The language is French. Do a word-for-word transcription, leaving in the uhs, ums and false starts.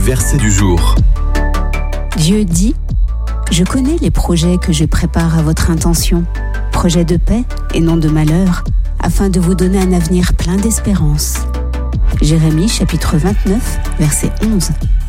verset du jour. Dieu dit : je connais les projets que je prépare à votre intention, projets de paix et non de malheur, afin de vous donner un avenir plein d'espérance. Jérémie chapitre vingt-neuf, verset onze.